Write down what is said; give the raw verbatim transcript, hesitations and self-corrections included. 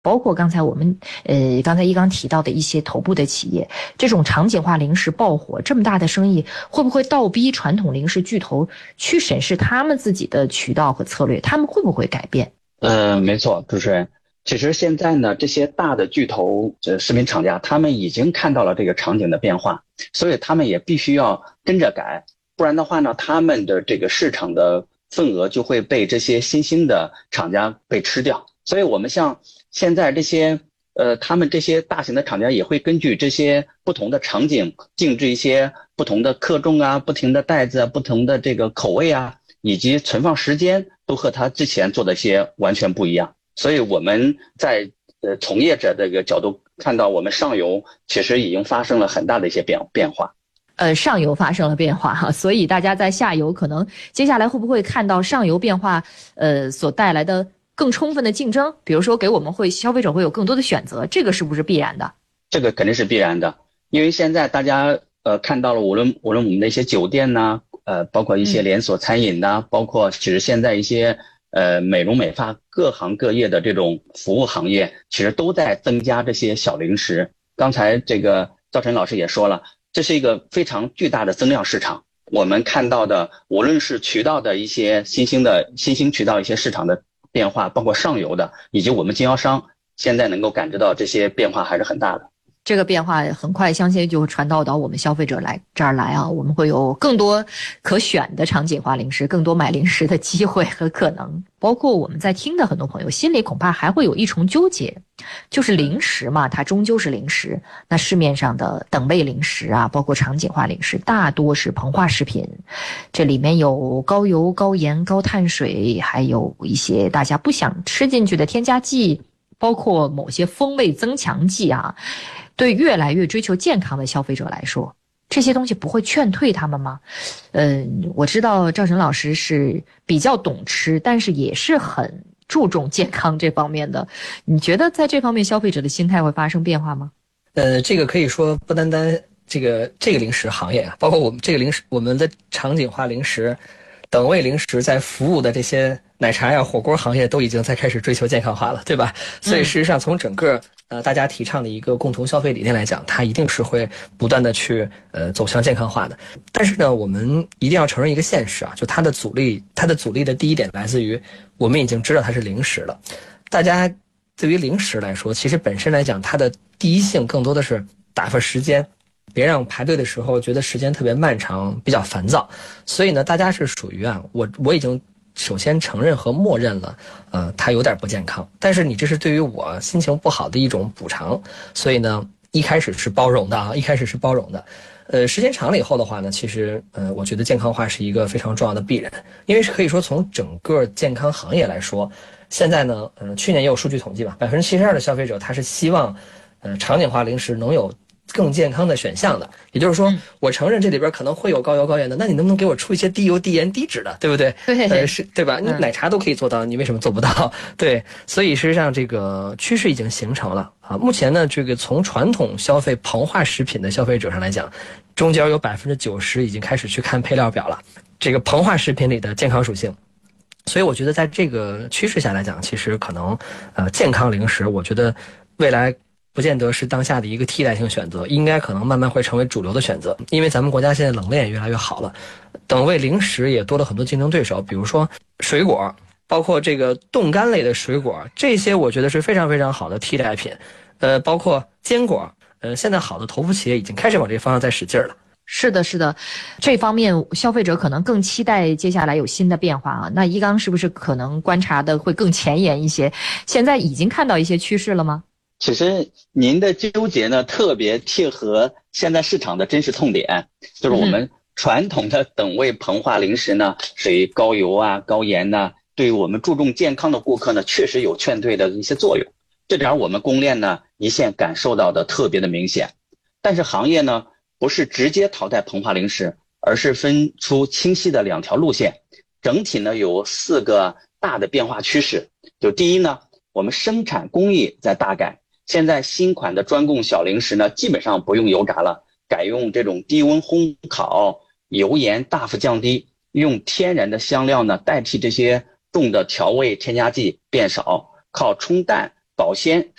包括刚才我们呃刚才一刚提到的一些头部的企业，这种场景化零食爆火，这么大的生意，会不会倒逼传统零食巨头去审视他们自己的渠道和策略？他们会不会改变？ 呃，没错，主持人。其实现在呢，这些大的巨头呃食品厂家，他们已经看到了这个场景的变化，所以他们也必须要跟着改，不然的话呢，他们的这个市场的份额就会被这些新兴的厂家被吃掉。所以我们像现在这些呃，他们这些大型的厂家也会根据这些不同的场景定制一些不同的克重啊、不同的袋子啊、不同的这个口味啊，以及存放时间都和他之前做的一些完全不一样。所以我们在呃从业者这个角度看到，我们上游其实已经发生了很大的一些变变化。 呃，上游发生了变化哈，所以大家在下游可能接下来会不会看到上游变化呃所带来的更充分的竞争？比如说给我们会消费者会有更多的选择，这个是不是必然的？ 这个肯定是必然的，因为现在大家呃看到了，无论无论我们的一些酒店呐、呃，包括一些连锁餐饮呐、嗯，包括其实现在一些呃美容美发各行各业的这种服务行业，其实都在增加这些小零食。刚才这个赵晨老师也说了，这是一个非常巨大的增量市场。我们看到的，无论是渠道的一些新兴的新兴渠道一些市场的变化，包括上游的，以及我们经销商现在能够感知到这些变化还是很大的。 这个变化很快相信就会传导到我们消费者来这儿来啊，我们会有更多可选的场景化零食，更多买零食的机会和可能。包括我们在听的很多朋友心里恐怕还会有一重纠结，就是零食嘛，它终究是零食，那市面上的等位零食啊，包括场景化零食大多是膨化食品，这里面有高油、高盐、高碳水，还有一些大家不想吃进去的添加剂，包括某些风味增强剂啊。对越来越追求健康的消费者来说，这些东西不会劝退他们吗？嗯，我知道赵晨老师是比较懂吃，但是也是很注重健康这方面的。你觉得在这方面消费者的心态会发生变化吗？ 呃，这个可以说不单单这个这个零食行业啊，包括我们这个零食，我们的场景化零食、等位零食在服务的这些奶茶呀、火锅行业都已经在开始追求健康化了，对吧？所以事实上从整个呃，大家提倡的一个共同消费理念来讲，它一定是会不断的去呃走向健康化的。但是呢，我们一定要承认一个现实啊，就它的阻力，它的阻力的第一点来自于我们已经知道它是零食了。大家对于零食来说，其实本身来讲，它的第一性更多的是打发时间，别让排队的时候觉得时间特别漫长，比较烦躁。所以呢，大家是属于啊，我我已经首先承认和默认了，呃，它有点不健康，但是你这是对于我心情不好的一种补偿，所以呢，一开始是包容的啊，一开始是包容的，呃，时间长了以后的话呢，其实，呃，我觉得健康化是一个非常重要的必然，因为是可以说从整个健康行业来说，现在呢，呃，去年也有数据统计吧，百分之七十二的消费者他是希望，呃，场景化零食能有更健康的选项的，也就是说，嗯、我承认这里边可能会有高油高盐的，那你能不能给我出一些低油低盐低脂的，对不对？ 对， 呃，是，对吧？你奶茶都可以做到，你为什么做不到？对，所以事实上这个趋势已经形成了啊。目前呢，这个从传统消费膨化食品的消费者上来讲，中间有百分之九十已经开始去看配料表了，这个膨化食品里的健康属性。所以我觉得在这个趋势下来讲，其实可能呃健康零食，我觉得未来不见得是当下的一个替代性选择，应该可能慢慢会成为主流的选择。因为咱们国家现在冷链也越来越好了，等位零食也多了很多竞争对手，比如说水果，包括这个冻干类的水果，这些我觉得是非常非常好的替代品。呃，包括坚果，呃，现在好的头部企业已经开始往这个方向在使劲了。 是的，是的，这方面消费者可能更期待接下来有新的变化啊。那一刚是不是可能观察的会更前沿一些？现在已经看到一些趋势了吗？ 其实您的纠结呢，特别贴合现在市场的真实痛点，就是我们传统的等位膨化零食呢，属于高油啊、高盐呐，对于我们注重健康的顾客呢，确实有劝退的一些作用。这点我们供链呢，一线感受到的特别的明显。但是行业呢，不是直接淘汰膨化零食，而是分出清晰的两条路线。整体呢，有四个大的变化趋势。就第一呢，我们生产工艺在大改。现在新款的专供小零食呢，基本上不用油炸了，改用这种低温烘烤，油盐大幅降低，用天然的香料呢代替这些重的调味添加剂变少，靠冲淡保鲜